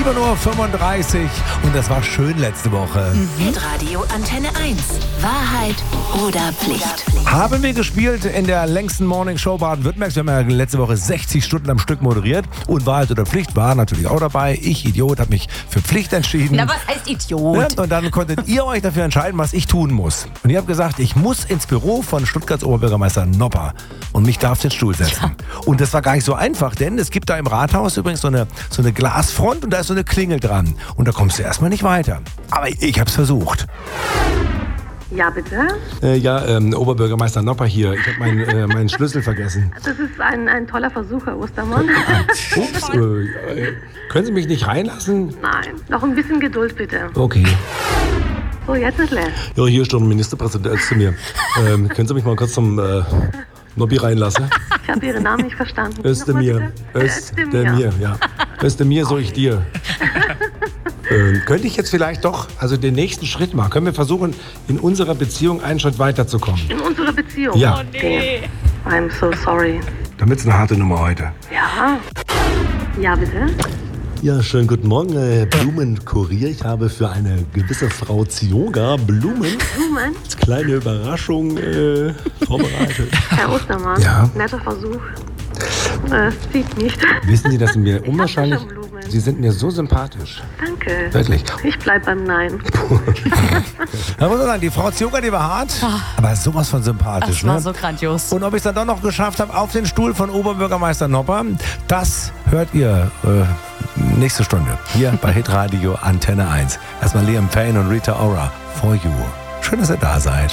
7:35 Uhr und das war schön letzte Woche. Hitradio Antenne 1. Wahrheit oder Pflicht? Haben wir gespielt in der längsten Morning-Show Baden-Württembergs. Wir haben ja letzte Woche 60 Stunden am Stück moderiert. Und Wahrheit oder Pflicht war natürlich auch dabei. Ich, Idiot, habe mich für Pflicht entschieden. Na, was heißt Idiot? Ja, und dann konntet ihr euch dafür entscheiden, was ich tun muss. Und ihr habt gesagt, ich muss ins Büro von Stuttgarts Oberbürgermeister Nopper und mich da auf den Stuhl setzen. Ja. Und das war gar nicht so einfach, denn es gibt da im Rathaus übrigens so eine Glasfront und da ist so eine Klingel dran. Und da kommst du erstmal nicht weiter. Aber ich habe es versucht. Ja, bitte? Oberbürgermeister Nopper hier. Ich habe meinen Schlüssel vergessen. Das ist ein toller Versuch, Herr Ostermann. Ups, können Sie mich nicht reinlassen? Nein, noch ein bisschen Geduld, bitte. Okay. So, jetzt ist leer. Ja, hier ist der Ministerpräsident zu mir. Können Sie mich mal kurz zum Noppi reinlassen? Ich habe Ihren Namen nicht verstanden. Özdemir, ja. Özdemir, so ich dir. Könnte ich jetzt vielleicht doch den nächsten Schritt machen? Können wir versuchen, in unserer Beziehung einen Schritt weiterzukommen? In unserer Beziehung? Ja. Oh nee. I'm so sorry. Damit ist eine harte Nummer heute. Ja. Ja, bitte? Ja, schönen guten Morgen, Blumenkurier. Ich habe für eine gewisse Frau Zioga Blumen als kleine Überraschung vorbereitet. Herr Ostermann, Ja? netter Versuch. Es zieht nicht. Wissen Sie, dass Sie mir Ich unwahrscheinlich... hatte schon Blumen. Sie sind mir so sympathisch. Danke. Wirklich. Ich bleib beim Nein. Da muss man sagen, die Frau Zioga, die war hart, aber sowas von sympathisch. Das war Ne? so grandios. Und ob ich es dann doch noch geschafft habe auf den Stuhl von Oberbürgermeister Nopper, das hört ihr nächste Stunde hier bei Hitradio Antenne 1. Erstmal Liam Payne und Rita Ora, For You. Schön, dass ihr da seid.